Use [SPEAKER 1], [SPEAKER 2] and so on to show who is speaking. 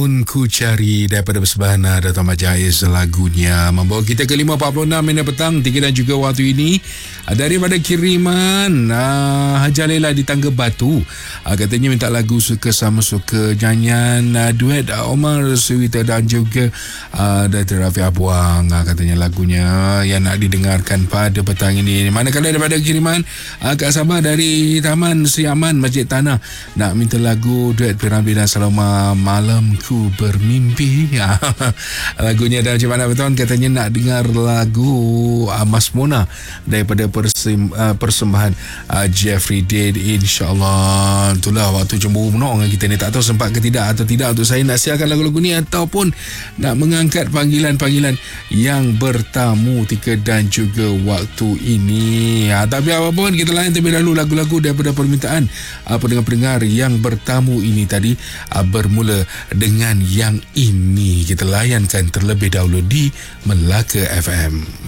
[SPEAKER 1] Namun ku cari daripada persembahan Dato' Ahmad Jaiz, lagunya membawa kita ke 5.46 minit petang 3 dan juga waktu ini daripada kiriman Hajar Lela di Tangga Batu. Katanya minta lagu Suka Sama Suka, nyanyian duet Omar Suwita dan juga Dato' Rafi Abuang. Katanya lagunya yang nak didengarkan pada petang ini. Manakala daripada kiriman Kak Sabah dari Taman Sri Aman Masjid Tanah nak minta lagu duet Piramli dan Saloma, Malamku Bermimpi. Lagunya dah macam mana betul? Katanya nak dengar lagu Mas Mona daripada persembahan Jeffrey Dade. InsyaAllah itulah waktu cemburu menong kita ni. Tak tahu sempat ke tidak atau tidak untuk saya nak siarkan lagu-lagu ni ataupun nak mengangkat panggilan-panggilan yang bertamu tika dan juga waktu ini. Tapi apapun, kita layan terlebih dahulu lagu-lagu daripada permintaan pendengar-pendengar yang bertamu ini tadi. Bermula dengan yang ini kita layankan terlebih dahulu di Melaka FM.